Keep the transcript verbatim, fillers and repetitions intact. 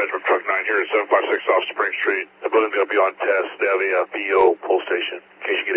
dispatch from truck nine here at seven five six off Spring Street. The building's going to be on test. They have a uh, B O pull station in case you get